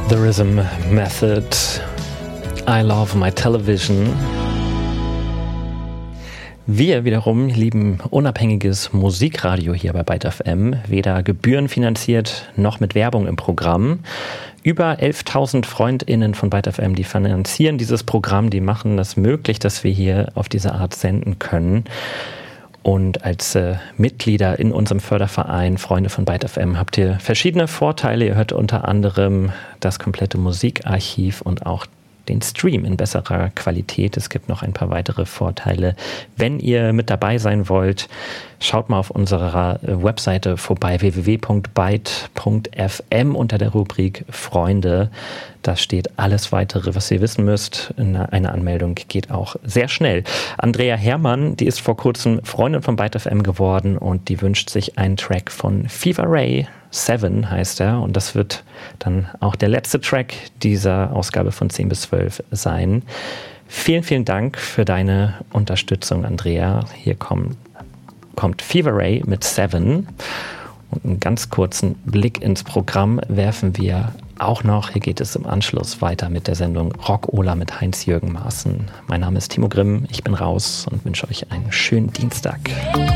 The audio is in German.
The Rhythm Method, I Love My Television. Wir wiederum lieben unabhängiges Musikradio hier bei Byte FM, weder gebührenfinanziert noch mit Werbung im Programm. Über 11.000 FreundInnen von Byte FM, die finanzieren dieses Programm, die machen das möglich, dass wir hier auf diese Art senden können. Und als Mitglieder in unserem Förderverein Freunde von Byte FM habt ihr verschiedene Vorteile. Ihr hört unter anderem das komplette Musikarchiv und auch den Stream in besserer Qualität. Es gibt noch ein paar weitere Vorteile. Wenn ihr mit dabei sein wollt, schaut mal auf unserer Webseite vorbei, www.byte.fm unter der Rubrik Freunde. Da steht alles weitere, was ihr wissen müsst. Eine Anmeldung geht auch sehr schnell. Andrea Herrmann, die ist vor kurzem Freundin von Byte FM geworden und die wünscht sich einen Track von Fever Ray. 7 heißt er, und das wird dann auch der letzte Track dieser Ausgabe von 10 bis 12 sein. Vielen, vielen Dank für deine Unterstützung, Andrea. Hier kommt Fever Ray mit 7. Und einen ganz kurzen Blick ins Programm werfen wir auch noch. Hier geht es im Anschluss weiter mit der Sendung Rock-Ola mit Heinz-Jürgen Maaßen. Mein Name ist Timo Grimm, ich bin raus und wünsche euch einen schönen Dienstag.